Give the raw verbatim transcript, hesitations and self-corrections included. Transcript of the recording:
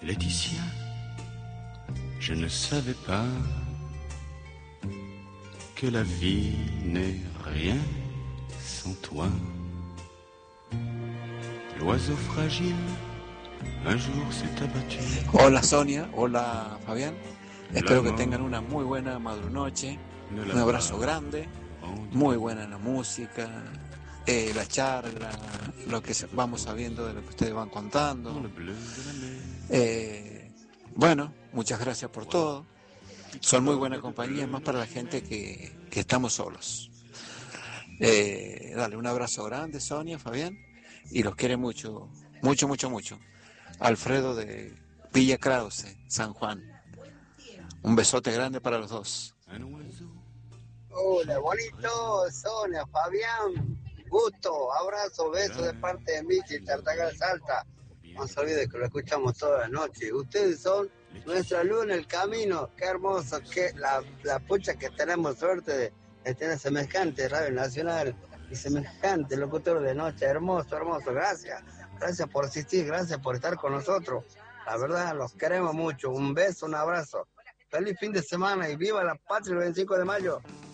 Laetitia, je ne savais pas que la vie n'est rien sans toi. L'oiseau fragile un jour s'est abattu. Hola Sonia, hola Fabián. Espero que tengan una muy buena madrunoche. Un abrazo grande. Muy buena la música, eh, la charla, lo que vamos sabiendo de lo que ustedes van contando. Eh, bueno, muchas gracias por todo. Son muy buena compañía, más para la gente que, que estamos solos. Eh, dale, un abrazo grande, Sonia, Fabián, y los quiere mucho, mucho, mucho, mucho. Alfredo de Villa Krause, San Juan. Un besote grande para los dos. Hola, bonito, Sonia, Fabián, gusto, abrazo, beso de parte de Michi, Tartagal Salta. No se olvide que lo escuchamos toda la noche. Ustedes son nuestra luz en el camino. Qué hermoso, que la, la pucha que tenemos suerte de, de tener semejante Radio Nacional y semejante locutor de noche. Hermoso, hermoso, gracias. Gracias por asistir, gracias por estar con nosotros. La verdad, los queremos mucho. Un beso, un abrazo. Feliz fin de semana y viva la patria el veinticinco de mayo.